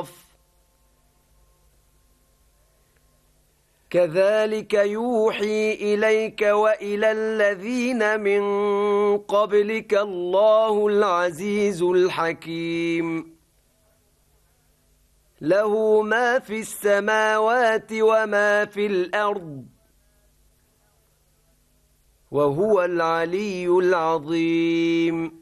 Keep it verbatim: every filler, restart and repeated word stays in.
الأعراف كذلك يوحي إليك وإلى الذين من قبلك الله العزيز الحكيم له ما في السماوات وما في الأرض وهو العلي العظيم